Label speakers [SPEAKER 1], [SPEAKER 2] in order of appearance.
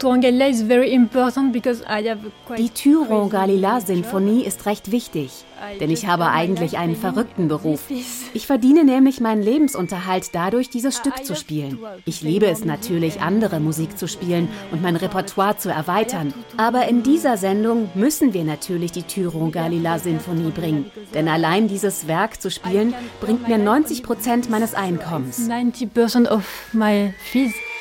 [SPEAKER 1] Die Thyron-Galila-Sinfonie ist recht wichtig, denn ich habe eigentlich einen verrückten Beruf. Ich verdiene nämlich meinen Lebensunterhalt dadurch, dieses Stück zu spielen. Ich liebe es natürlich, andere Musik zu spielen und mein Repertoire zu erweitern. Aber in dieser Sendung müssen wir natürlich die Thyron-Galila-Sinfonie bringen. Denn allein dieses Werk zu spielen, bringt mir 90% meines Einkommens.
[SPEAKER 2] 90% of my fees.